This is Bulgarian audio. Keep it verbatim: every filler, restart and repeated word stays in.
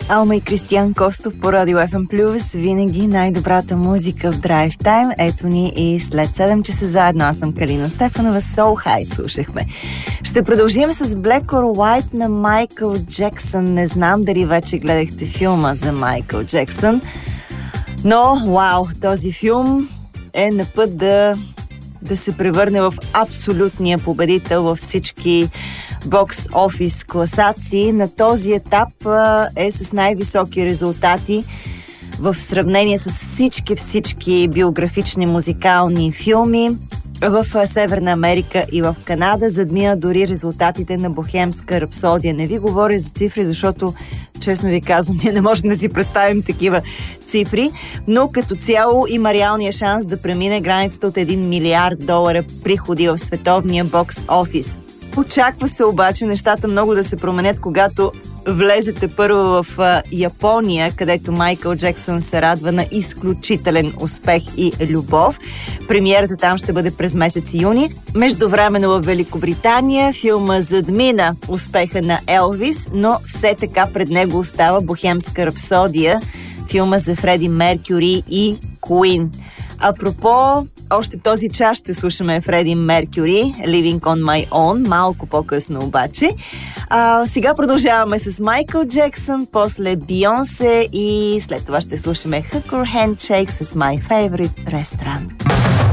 Алма и Кристиян Костов по Радио Еф Ем Плюс. Винаги най-добрата музика в Драйв Тайм. Ето ни и след седем часа заедно. Аз съм Калина Стефанова. So High слушахме. Ще продължим с Black or White на Майкъл Джексън. Не знам дали вече гледахте филма за Майкъл Джексън, но вау, този филм е на път да, да се превърне в абсолютния победител във всички бокс-офис класации. На този етап а, е с най-високи резултати в сравнение с всички всички биографични музикални филми в Северна Америка и в Канада. Задмина дори резултатите на Бохемска рапсодия. Не ви говоря за цифри, защото, честно ви казвам, ние не можем да си представим такива цифри, но като цяло има реалния шанс да премине границата от един милиард долара приходи в световния бокс-офис. Очаква се обаче нещата много да се променят, когато влезете първо в а, Япония, където Майкъл Джексън се радва на изключителен успех и любов. Премиерата там ще бъде през месец юни. Междувременно в Великобритания филма задмина успеха на Елвис, но все така пред него остава Бохемска рапсодия, филма за Фреди Меркюри и Куин. Апропо, още този час ще слушаме Фреди Меркюри, Living on My Own, малко по-късно обаче. А, сега продължаваме с Майкъл Джексън, после Бейонсе и след това ще слушаме Hooker Handshake с My Favorite Restaurant.